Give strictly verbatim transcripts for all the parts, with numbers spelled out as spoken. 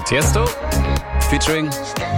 Tiesto featuring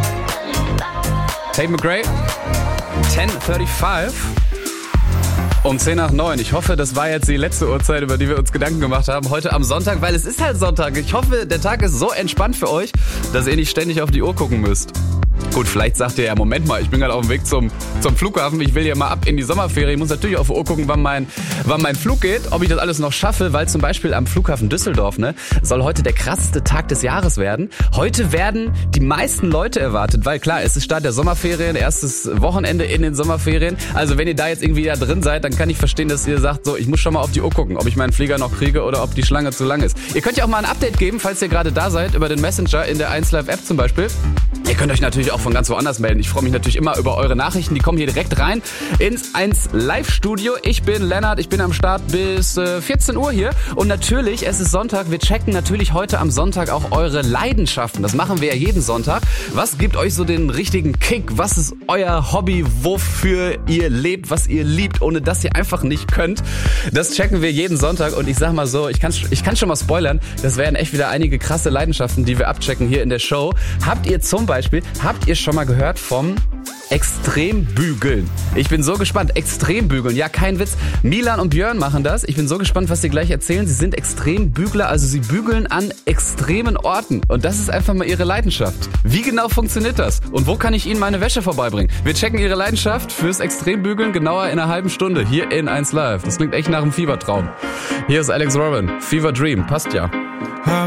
Tate McRae. zehn Uhr fünfunddreißig. Um zehn nach neun. Ich hoffe, das war jetzt die letzte Uhrzeit, über die wir uns Gedanken gemacht haben. Heute am Sonntag, weil es ist halt Sonntag. Ich hoffe, der Tag ist so entspannt für euch, dass ihr nicht ständig auf die Uhr gucken müsst. Gut, vielleicht sagt ihr ja, Moment mal, ich bin gerade auf dem Weg zum, zum Flughafen. Ich will ja mal ab in die Sommerferien. Ich muss natürlich auf die Uhr gucken, wann mein, wann mein Flug geht, ob ich das alles noch schaffe, weil zum Beispiel am Flughafen Düsseldorf, ne, soll heute der krasseste Tag des Jahres werden. Heute werden die meisten Leute erwartet, weil klar, es ist Start der Sommerferien, erstes Wochenende in den Sommerferien. Also wenn ihr da jetzt irgendwie da drin seid, dann kann ich verstehen, dass ihr sagt, so, ich muss schon mal auf die Uhr gucken, ob ich meinen Flieger noch kriege oder ob die Schlange zu lang ist. Ihr könnt ja auch mal ein Update geben, falls ihr gerade da seid, über den Messenger in der eins Live App zum Beispiel. Ihr könnt euch natürlich auch von ganz woanders melden. Ich freue mich natürlich immer über eure Nachrichten. Die kommen hier direkt rein ins eins Live Studio. Ich bin Lennart, ich bin am Start bis äh, vierzehn Uhr hier. Und natürlich, es ist Sonntag. Wir checken natürlich heute am Sonntag auch eure Leidenschaften. Das machen wir ja jeden Sonntag. Was gibt euch so den richtigen Kick? Was ist euer Hobby? Wofür ihr lebt? Was ihr liebt, ohne dass ihr einfach nicht könnt? Das checken wir jeden Sonntag. Und ich sag mal so, ich kann, ich kann schon mal spoilern. Das werden echt wieder einige krasse Leidenschaften, die wir abchecken hier in der Show. Habt ihr zum Beispiel, habt ihr schon mal gehört vom Extrembügeln? Ich bin so gespannt. Extrembügeln, ja, kein Witz. Milan und Björn machen das. Ich bin so gespannt, was sie gleich erzählen. Sie sind Extrembügler, also sie bügeln an extremen Orten. Und das ist einfach mal ihre Leidenschaft. Wie genau funktioniert das? Und wo kann ich ihnen meine Wäsche vorbeibringen? Wir checken ihre Leidenschaft fürs Extrembügeln genauer in einer halben Stunde hier in eins Live. Das klingt echt nach einem Fiebertraum. Hier ist Alex Robin. Fever Dream. Passt ja.